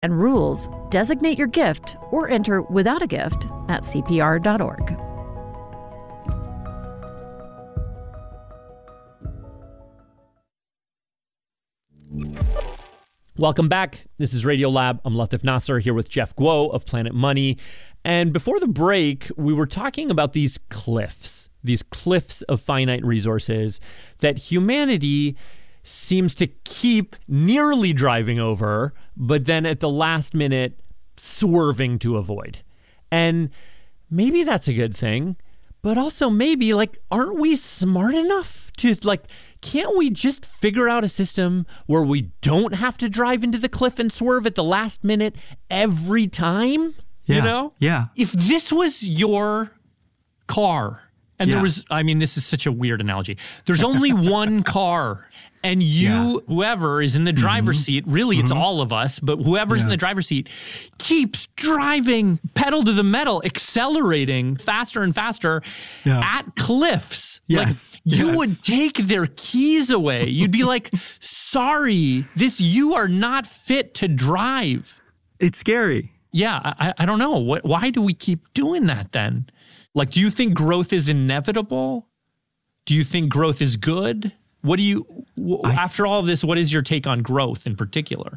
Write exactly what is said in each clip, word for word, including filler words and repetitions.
and rules, designate your gift or enter without a gift at C P R dot org. Welcome back. This is Radiolab. I'm Latif Nasser here with Jeff Guo of Planet Money. And before the break, we were talking about these cliffs, these cliffs of finite resources that humanity seems to keep nearly driving over, but then at the last minute swerving to avoid. And maybe that's a good thing, but also maybe, like, aren't we smart enough to, like, can't we just figure out a system where we don't have to drive into the cliff and swerve at the last minute every time? Yeah. You know? Yeah. If this was your car, and Yeah. there was, I mean, this is such a weird analogy. There's only one car, and you, Yeah. whoever is in the driver's Mm-hmm. seat, really it's Mm-hmm. all of us, but whoever's Yeah. in the driver's seat keeps driving pedal to the metal, accelerating faster and faster Yeah. at cliffs. Yes. Like, you Yes. would take their keys away. You'd be like, sorry, this, you are not fit to drive. It's scary. Yeah, I, I don't know. What, why do we keep doing that then? Like, do you think growth is inevitable? Do you think growth is good? What do you, w- I- after all of this, what is your take on growth in particular?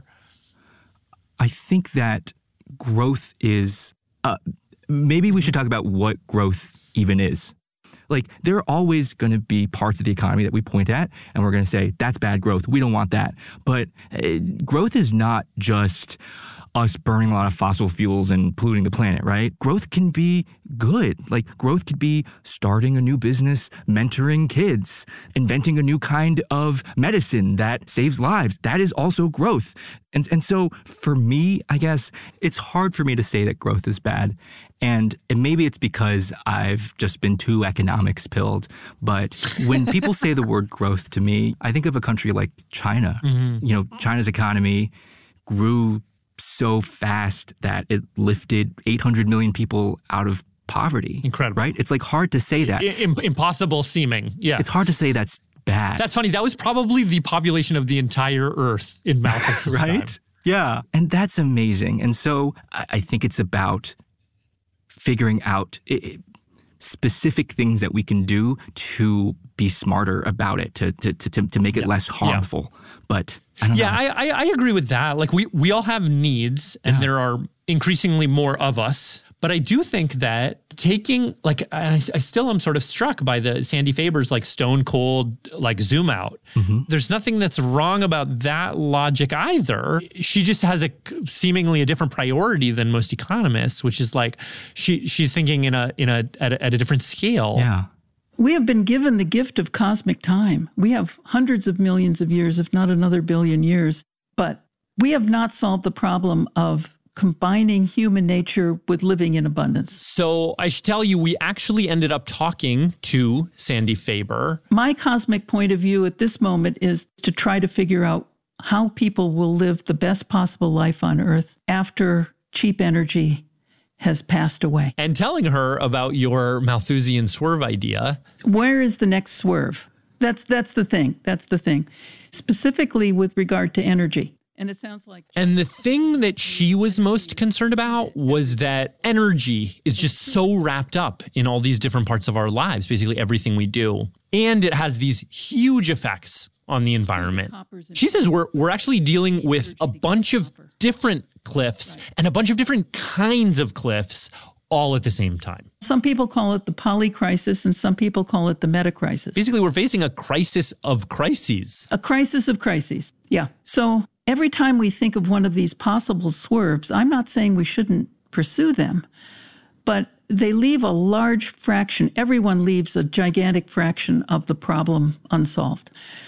I think that growth is, uh, maybe we should talk about what growth even is. Like, there are always going to be parts of the economy that we point at and we're going to say, that's bad growth. We don't want that. But uh, growth is not just us burning a lot of fossil fuels and polluting the planet, right? Growth can be good. Like, growth could be starting a new business, mentoring kids, inventing a new kind of medicine that saves lives. That is also growth. And and so for me, I guess it's hard for me to say that growth is bad. And, and maybe it's because I've just been too economics pilled. But when people say the word growth to me, I think of a country like China. Mm-hmm. You know, China's economy grew so fast that it lifted eight hundred million people out of poverty. Incredible. Right? It's like hard to say that. I, im- impossible seeming. Yeah. It's hard to say that's bad. That's funny. That was probably the population of the entire Earth in Malthus's right? time. Yeah. And that's amazing. And so I, I think it's about figuring out it, specific things that we can do to be smarter about it, to to to, to make it Yeah. less harmful. Yeah. But I don't yeah, know. I, I I agree with that. Like, we we all have needs, and Yeah. there are increasingly more of us. But I do think that taking, like, I, I still am sort of struck by the Sandy Faber's, like, stone cold, like, zoom out. Mm-hmm. There's nothing that's wrong about that logic either. She just has a seemingly a different priority than most economists, which is like she she's thinking in a in a at a, at a different scale. Yeah. We have been given the gift of cosmic time. We have hundreds of millions of years, if not another billion years, but we have not solved the problem of combining human nature with living in abundance. So I should tell you, we actually ended up talking to Sandy Faber. My cosmic point of view at this moment is to try to figure out how people will live the best possible life on Earth after cheap energy has passed away. And telling her about your Malthusian swerve idea. Where is the next swerve? That's that's the thing. That's the thing. Specifically with regard to energy. And it sounds like... And the thing that she was most concerned about was that energy is just so wrapped up in all these different parts of our lives, basically everything we do. And it has these huge effects on the environment. She says we're we're actually dealing with a bunch of different cliffs and a bunch of different kinds of cliffs all at the same time. Some people call it the poly crisis and some people call it the meta crisis. Basically, we're facing a crisis of crises. A crisis of crises. Yeah. So every time we think of one of these possible swerves, I'm not saying we shouldn't pursue them, but they leave a large fraction. Everyone leaves a gigantic fraction of the problem unsolved.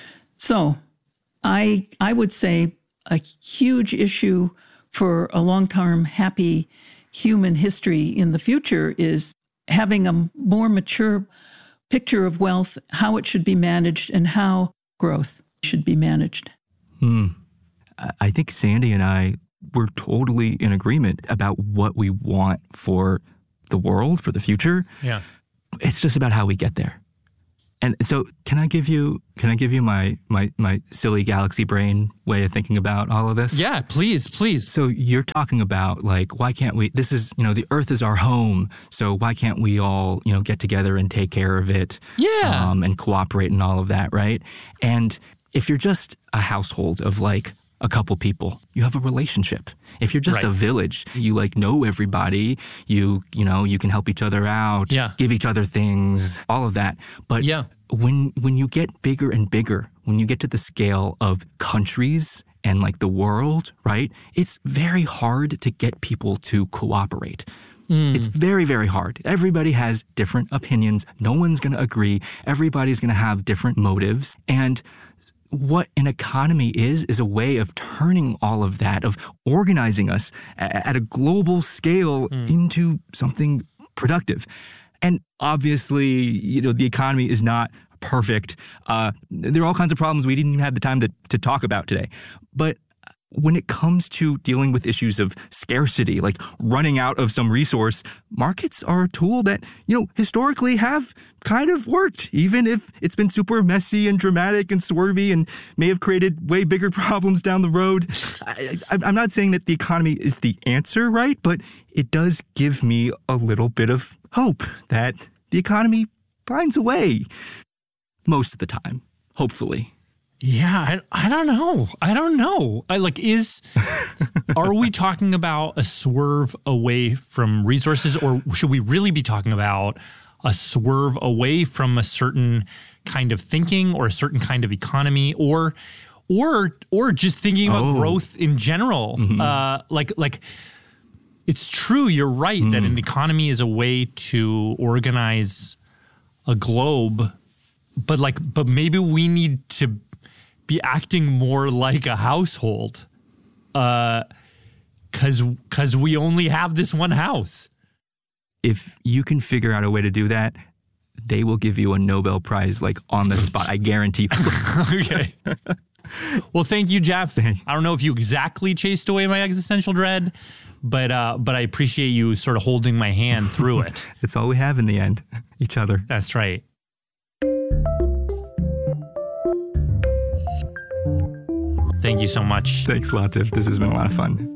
So I I would say a huge issue for a long-term happy human history in the future is having a more mature picture of wealth, how it should be managed, and how growth should be managed. Hmm. I think Sandy and I were totally in agreement about what we want for the world, for the future. Yeah. It's just about how we get there. And so can I give you can I give you my, my my silly galaxy brain way of thinking about all of this? Yeah, please, please. So you're talking about like, why can't we, this is, you know, the earth is our home. So why can't we all, you know, get together and take care of it? Yeah. Um, and cooperate and all of that, right? And if you're just a household of like a couple people, you have a relationship. If you're just Right. a village, you like know everybody, you, you know, you can help each other out, Yeah. give each other things, all of that. But Yeah. when when you get bigger and bigger, when you get to the scale of countries and like the world, right? It's very hard to get people to cooperate. Mm. It's very, very hard. Everybody has different opinions. No one's going to agree. Everybody's going to have different motives. And what an economy is, is a way of turning all of that, of organizing us a- at a global scale Mm. into something productive. And obviously, you know, the economy is not perfect. Uh, there are all kinds of problems we didn't even have the time to, to talk about today. But when it comes to dealing with issues of scarcity, like running out of some resource, markets are a tool that, you know, historically have kind of worked, even if it's been super messy and dramatic and swervy and may have created way bigger problems down the road. I, I, I'm not saying that the economy is the answer, right? But it does give me a little bit of hope that the economy finds a way most of the time, hopefully. Yeah, I, I don't know. I don't know. I like is are we talking about a swerve away from resources, or should we really be talking about a swerve away from a certain kind of thinking or a certain kind of economy, or or or just thinking about Oh. growth in general? Mm-hmm. Uh, like like it's true. You're right Mm. that an economy is a way to organize a globe, but like but maybe we need to be acting more like a household, uh, cause, cause we only have this one house. If you can figure out a way to do that, they will give you a Nobel Prize like on the spot. I guarantee you. Okay. Well, thank you, Jeff. I don't know if you exactly chased away my existential dread, but uh, but I appreciate you sort of holding my hand through it. It's all we have in the end, each other. That's right. Thank you so much. Thanks, Latif. This has been a lot of fun.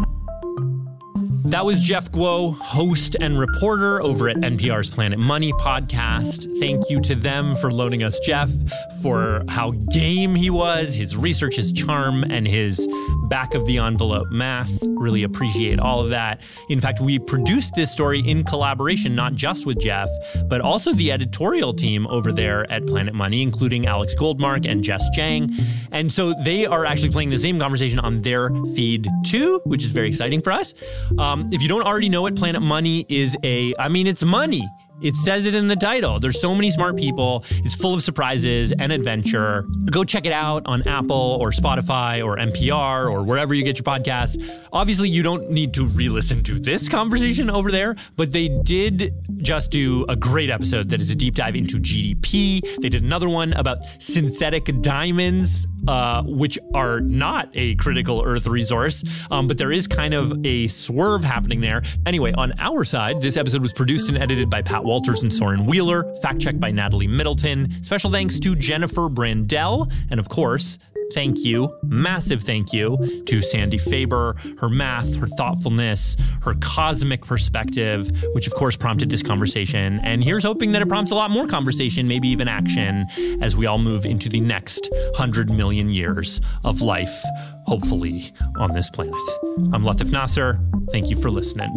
That was Jeff Guo, host and reporter over at N P R's Planet Money podcast. Thank you to them for loaning us Jeff, for how game he was, his research, his charm, and his back of the envelope math. Really appreciate all of that. In fact, we produced this story in collaboration, not just with Jeff, but also the editorial team over there at Planet Money, including Alex Goldmark and Jess Jang. And so they are actually playing the same conversation on their feed too, which is very exciting for us. Um, if you don't already know it, Planet Money is a, I mean, it's money. It says it in the title. There's so many smart people. It's full of surprises and adventure. Go check it out on Apple or Spotify or N P R or wherever you get your podcasts. Obviously, you don't need to re-listen to this conversation over there, but they did just do a great episode that is a deep dive into G D P. They did another one about synthetic diamonds, uh, which are not a critical Earth resource, um, but there is kind of a swerve happening there. Anyway, on our side, this episode was produced and edited by Pat Walters and Soren Wheeler, fact-checked by Natalie Middleton. Special thanks to Jennifer Brandell, and of course, thank you, massive thank you to Sandy Faber, her math, her thoughtfulness, her cosmic perspective, which of course prompted this conversation. And here's hoping that it prompts a lot more conversation, maybe even action, as we all move into the next hundred million years of life, hopefully, on this planet. I'm Latif Nasser. Thank you for listening.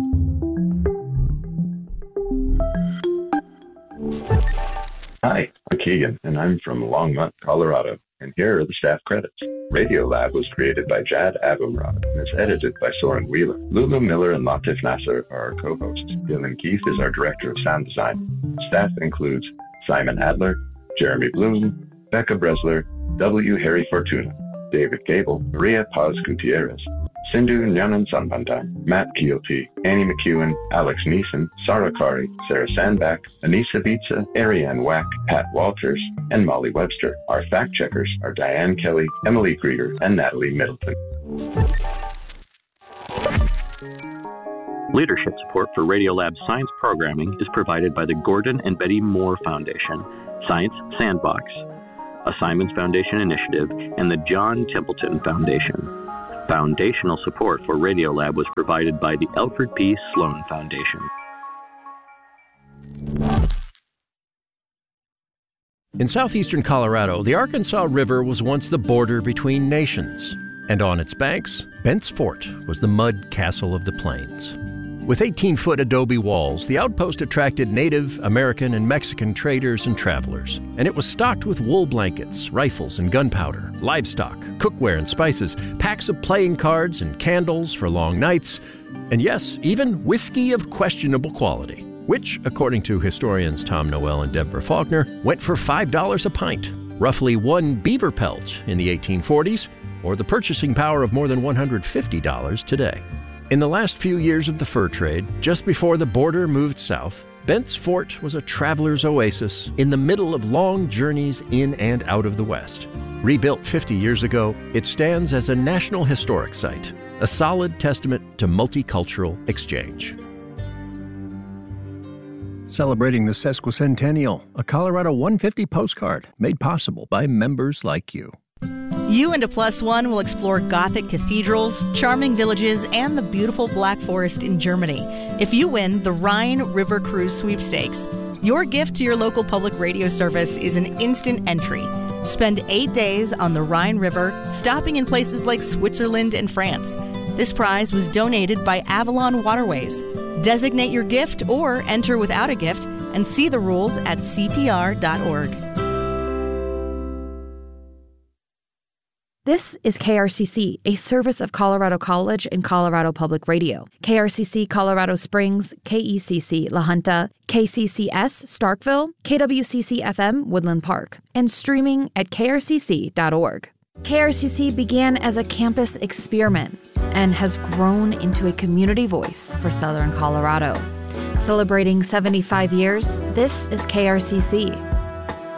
Hi, I'm Keegan, and I'm from Longmont, Colorado, and here are the staff credits. Radiolab was created by Jad Abumrad and is edited by Soren Wheeler. Lulu Miller and Latif Nasser are our co-hosts. Dylan Keith is our director of sound design. Staff includes Simon Adler, Jeremy Bloom, Becca Bresler, W. Harry Fortuna, David Gable, Maria Paz Gutierrez, Sindhu Nyanan Sanbantan, Matt Keelty, Annie McEwen, Alex Neeson, Sarah Kari, Sarah Sandbach, Anissa Vitsa, Ariane Wack, Pat Walters, and Molly Webster. Our fact checkers are Diane Kelly, Emily Krieger, and Natalie Middleton. Leadership support for Radiolab's science programming is provided by the Gordon and Betty Moore Foundation Science Sandbox, a Simons Foundation initiative, and the John Templeton Foundation. Foundational support for Radiolab was provided by the Alfred P. Sloan Foundation. In southeastern Colorado, the Arkansas River was once the border between nations. And on its banks, Bent's Fort was the mud castle of the plains. With eighteen-foot adobe walls, the outpost attracted Native, American, and Mexican traders and travelers. And it was stocked with wool blankets, rifles and gunpowder, livestock, cookware and spices, packs of playing cards and candles for long nights, and yes, even whiskey of questionable quality, which, according to historians Tom Noel and Deborah Faulkner, went for five dollars a pint, roughly one beaver pelt in the eighteen forties, or the purchasing power of more than one hundred fifty dollars today. In the last few years of the fur trade, just before the border moved south, Bent's Fort was a traveler's oasis in the middle of long journeys in and out of the West. Rebuilt fifty years ago, it stands as a National Historic Site, a solid testament to multicultural exchange. Celebrating the sesquicentennial, a Colorado one fifty postcard made possible by members like you. You and a plus one will explore Gothic cathedrals, charming villages, and the beautiful Black Forest in Germany. If you win the Rhine River Cruise Sweepstakes, your gift to your local public radio service is an instant entry. Spend eight days on the Rhine River, stopping in places like Switzerland and France. This prize was donated by Avalon Waterways. Designate your gift or enter without a gift and see the rules at C P R dot org. This is K R C C, a service of Colorado College and Colorado Public Radio. K R C C Colorado Springs, K E C C La Junta, K C C S Starkville, K W C C F M Woodland Park, and streaming at K R C C dot org. K R C C began as a campus experiment and has grown into a community voice for Southern Colorado. Celebrating seventy-five years, this is K R C C.